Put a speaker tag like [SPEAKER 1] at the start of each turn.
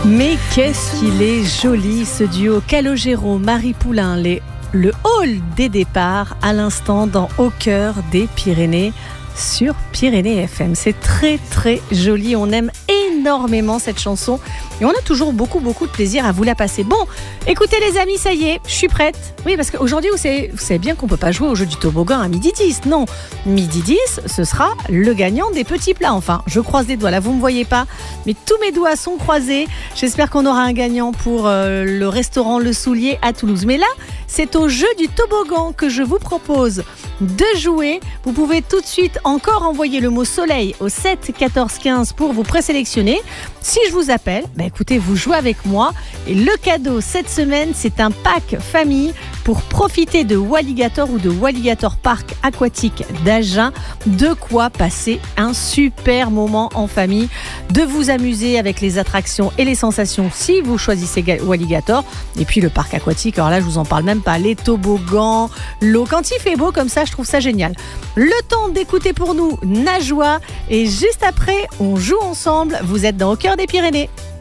[SPEAKER 1] Mais qu'est-ce qu'il est joli ce duo Calogero-Marie Poulain, le hall des départs à l'instant dans Au cœur des Pyrénées sur Pyrénées FM. C'est très très joli, on aime énormément cette chanson et on a toujours beaucoup de plaisir à vous la passer. Bon, écoutez les amis, ça y est, je suis prête. Oui, parce qu'aujourd'hui vous savez bien qu'on peut pas jouer au jeu du toboggan à 12h10. Non, 12h10 ce sera le gagnant des petits plats. Enfin, je croise les doigts, là vous me voyez pas, mais tous mes doigts sont croisés. J'espère qu'on aura un gagnant pour le restaurant Le Soulier à Toulouse. Mais là, c'est au jeu du toboggan que je vous propose de jouer. Vous pouvez tout de suite encore envoyer le mot soleil au 7 14 15 pour vous présélectionner. Si je vous appelle, écoutez, vous jouez avec moi. Et le cadeau cette semaine, c'est un pack famille pour profiter de Walligator ou de Walligator Park aquatique d'Agen. De quoi passer un super moment en famille, de vous amuser avec les attractions et les sensations si vous choisissez Walligator. Et puis le parc aquatique, alors là je vous en parle même pas, les toboggans, l'eau, quand il fait beau comme ça, je trouve ça génial. Le temps d'écouter pour nous Najwa et juste après on joue ensemble. Vous êtes dans Au cœur des Pyrénées.